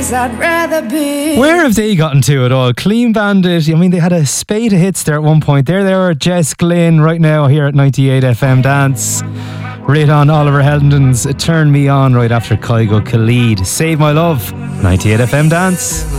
place I'd rather be. Where have they gotten to at all? Clean Bandit, I mean, they had a spate of hits there at one point. There they are, Jess Glynn, right now here at 98 FM Dance. Right on Oliver Heldens, Turn Me On, right after Kygo Khalid. Save My Love, 98 FM Dance.